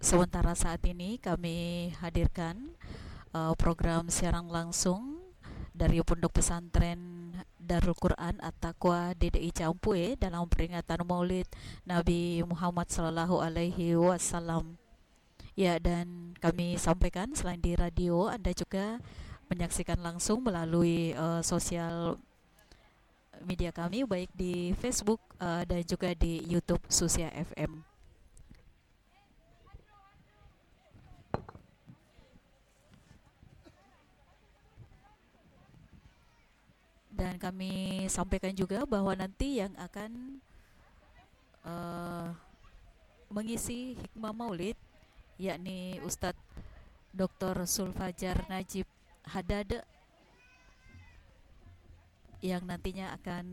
sementara saat ini kami hadirkan program siaran langsung dari Pondok Pesantren Darul Quran At-Taqwa DDI Campue dalam peringatan Maulid Nabi Muhammad Sallallahu Alaihi Wasallam. Ya, dan kami sampaikan selain di radio, Anda juga menyaksikan langsung melalui sosial media kami, baik di Facebook dan juga di YouTube Susia FM. Dan kami sampaikan juga bahwa nanti yang akan mengisi hikmah maulid yakni Ustadz Dr. Sulfajar Najib Hadad yang nantinya akan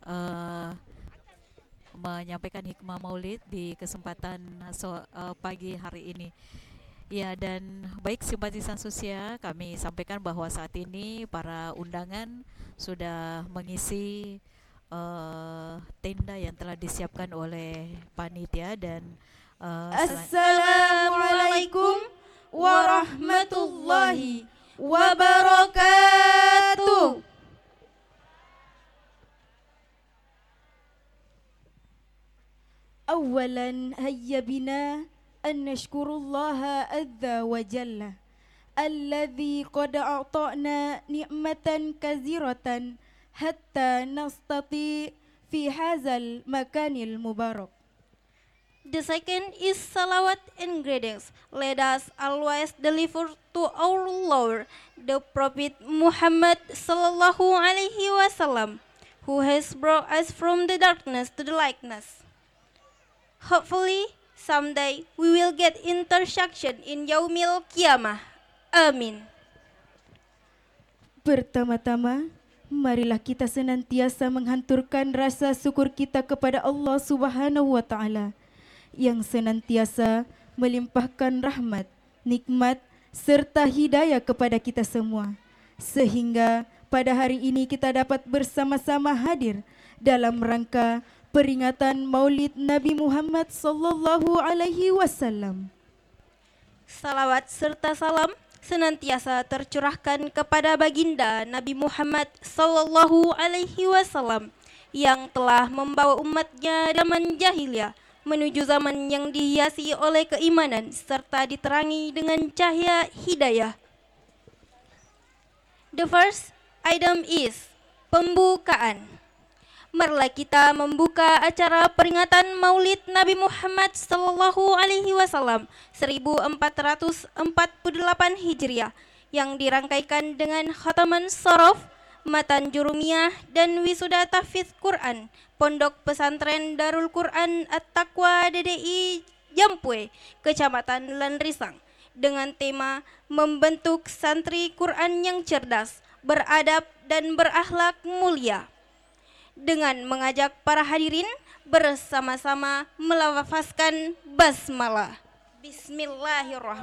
menyampaikan hikmah maulid di kesempatan pagi hari ini. Ya, dan baik simpatisan Susia, kami sampaikan bahwa saat ini para undangan sudah mengisi tenda yang telah disiapkan oleh panitia dan Assalamualaikum warahmatullahi wabarakatuh. Awalan hayya bina أن نشكر الله عز وجل الذي قد أعطانا نعمة كثيرة حتى نستطيع في هذا المكان المبارك. The second is salawat and greetings. Let us always deliver to our Lord, the Prophet Muhammad sallallahu alaihi wasallam, who has brought us from the darkness to the lightness. Hopefully, someday we will get intersection in Yaumil Qiyamah. Amin. Pertama-tama, marilah kita senantiasa menghanturkan rasa syukur kita kepada Allah Subhanahu wa taala yang senantiasa melimpahkan rahmat, nikmat serta hidayah kepada kita semua, sehingga pada hari ini kita dapat bersama-sama hadir dalam rangka peringatan Maulid Nabi Muhammad sallallahu alaihi wasallam. Salawat serta salam senantiasa tercurahkan kepada baginda Nabi Muhammad sallallahu alaihi wasallam yang telah membawa umatnya zaman jahiliyah menuju zaman yang dihiasi oleh keimanan serta diterangi dengan cahaya hidayah. The first item is pembukaan. Marilah kita membuka acara peringatan Maulid Nabi Muhammad sallallahu alaihi wasallam 1448 Hijriah yang dirangkaikan dengan khataman sorof, matan jurumiyah dan wisuda tahfidz Quran Pondok Pesantren Darul Quran At-Taqwa DDI Jampue, Kecamatan Lanrisang, dengan tema membentuk santri Quran yang cerdas, beradab dan berakhlak mulia, dengan mengajak para hadirin bersama-sama melafazkan basmalah. Bismillahirrahmanirrahim.